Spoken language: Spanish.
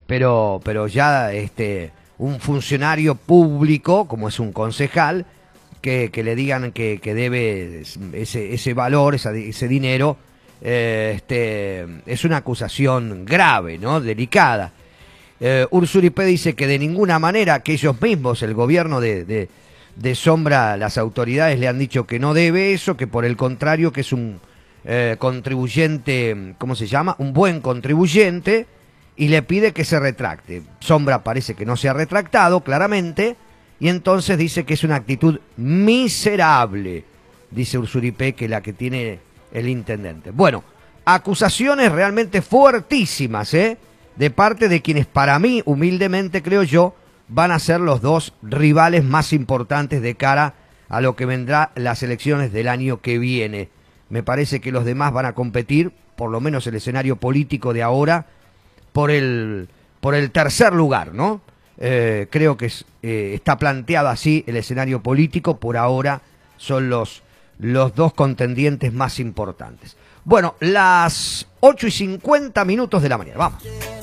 pero ya un funcionario público, como es un concejal, que le digan que debe ese valor, ese dinero, es una acusación grave, ¿no? Delicada. Ursuripé dice que de ninguna manera, que ellos mismos, el gobierno de Sombra, las autoridades le han dicho que no debe eso, que por el contrario, que es un contribuyente, ¿cómo se llama? Un buen contribuyente, y le pide que se retracte. Sombra parece que no se ha retractado, claramente, y entonces dice que es una actitud miserable, dice Ursuripé, que la que tiene el intendente. Bueno, acusaciones realmente fuertísimas, de parte de quienes, para mí, humildemente creo yo, van a ser los dos rivales más importantes de cara a lo que vendrá las elecciones del año que viene. Me parece que los demás van a competir, por lo menos el escenario político de ahora, por el tercer lugar, ¿no? Creo que está planteado así el escenario político. Por ahora son los dos contendientes más importantes. Bueno, las 8:50 de la mañana. Vamos.